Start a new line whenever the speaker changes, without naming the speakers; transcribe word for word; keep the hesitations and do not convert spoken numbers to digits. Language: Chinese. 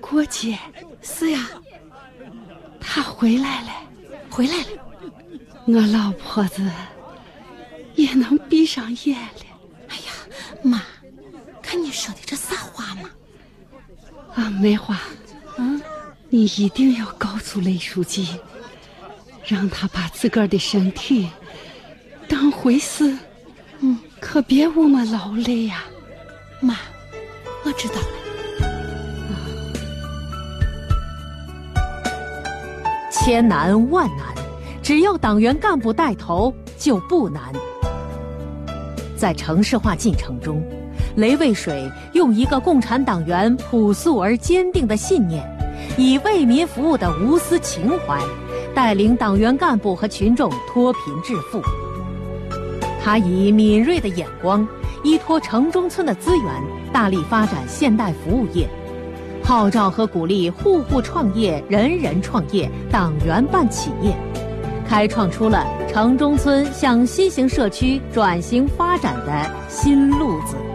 过节。
是呀，
他回来了，
回来了。
我老婆子也能闭上眼了。
哎呀，妈，看你说的这啥话嘛？
啊，梅花，
嗯，
你一定要告诉雷书记，让他把自个儿的身体当回事，
嗯，
可别我们劳累呀。
妈，我知道了。
千难万难，只要党员干部带头就不难。在城市化进程中，雷卫水用一个共产党员朴素而坚定的信念，以为民服务的无私情怀，带领党员干部和群众脱贫致富。他以敏锐的眼光，依托城中村的资源，大力发展现代服务业，号召和鼓励户户创业、人人创业、党员办企业，开创出了城中村向新型社区转型发展的新路子。